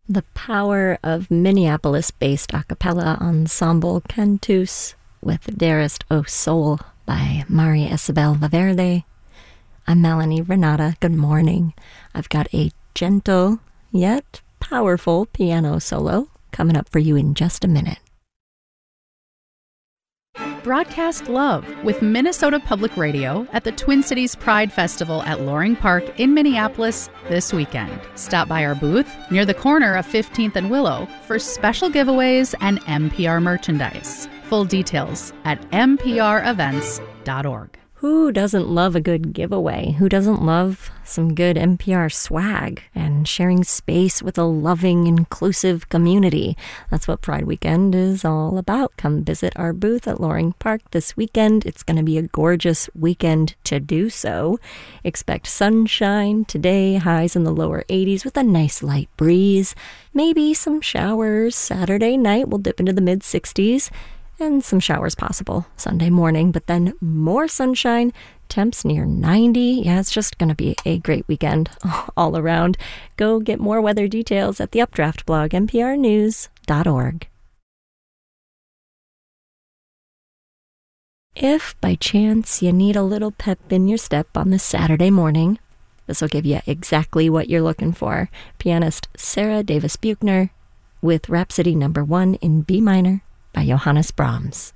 The power of Minneapolis-based a cappella ensemble Cantus with Dearest O Soul by Mari Isabel Valverde. I'm Melanie Renata. Good morning. I've got a gentle yet powerful piano solo coming up for you in just a minute. Broadcast love with Minnesota Public Radio at the Twin Cities Pride Festival at Loring Park in Minneapolis this weekend. Stop by our booth near the corner of 15th and Willow for special giveaways and NPR merchandise. Full details at mprevents.org. Who doesn't love a good giveaway? Who doesn't love some good NPR swag and sharing space with a loving, inclusive community? That's what Pride Weekend is all about. Come visit our booth at Loring Park this weekend. It's going to be a gorgeous weekend to do so. Expect sunshine today, highs in the lower 80s with a nice light breeze. Maybe some showers. Saturday night we'll dip into the mid-60s. And some showers possible Sunday morning, but then more sunshine, temps near 90. Yeah, it's just going to be a great weekend all around. Go get more weather details at the Updraft blog, mprnews.org. If by chance you need a little pep in your step on this Saturday morning, this will give you exactly what you're looking for. Pianist Sarah Davis Buchner with Rhapsody No. 1 in B minor by Johannes Brahms.